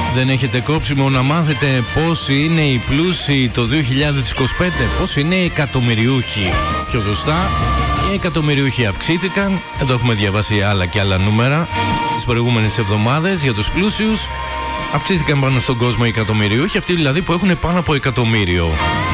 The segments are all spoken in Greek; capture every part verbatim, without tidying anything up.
Δεν έχετε κόψιμο να μάθετε πόσοι είναι οι πλούσιοι το δύο χιλιάδες είκοσι πέντε, πόσοι είναι οι εκατομμυριούχοι. Πιο σωστά, οι εκατομμυριούχοι αυξήθηκαν. Εδώ έχουμε διαβάσει άλλα και άλλα νούμερα τις προηγούμενες εβδομάδες. Για τους πλούσιους αυξήθηκαν πάνω στον κόσμο οι εκατομμυριούχοι, αυτοί δηλαδή που έχουν πάνω από εκατομμύριο.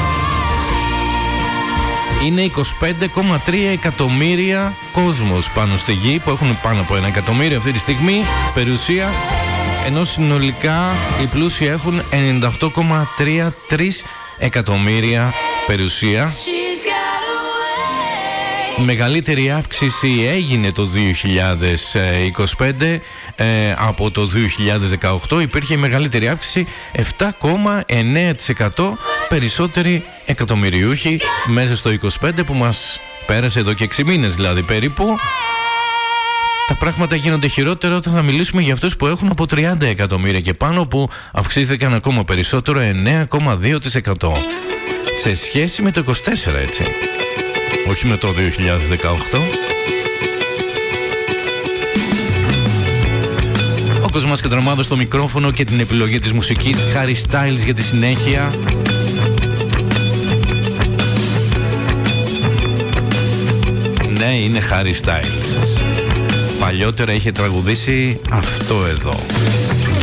Είναι είκοσι πέντε κόμμα τρία εκατομμύρια κόσμος πάνω στη γη που έχουν πάνω από ένα εκατομμύριο αυτή τη στιγμή περιουσία, ενώ συνολικά οι πλούσιοι έχουν ενενήντα οκτώ κόμμα τριάντα τρία εκατομμύρια περιουσία. Η μεγαλύτερη αύξηση έγινε το δύο χιλιάδες είκοσι πέντε, ε, από το δύο χιλιάδες δεκαοκτώ υπήρχε η μεγαλύτερη αύξηση, επτά κόμμα εννέα τοις εκατό περισσότεροι εκατομμυριούχοι μέσα στο είκοσι πέντε που μας πέρασε εδώ και έξι μήνες δηλαδή περίπου. Τα πράγματα γίνονται χειρότερα όταν θα μιλήσουμε για αυτούς που έχουν από τριάντα εκατομμύρια και πάνω, που αυξήθηκαν ακόμα περισσότερο, εννέα κόμμα δύο τοις εκατό σε σχέση με το είκοσι τέσσερα, έτσι, όχι με το δύο χιλιάδες δεκαοκτώ. Ο Κοσμάς Κατραμάδος στο μικρόφωνο και την επιλογή της μουσικής, Harry Styles για τη συνέχεια. Ναι, είναι Harry Styles. Παλιότερα είχε τραγουδήσει αυτό εδώ.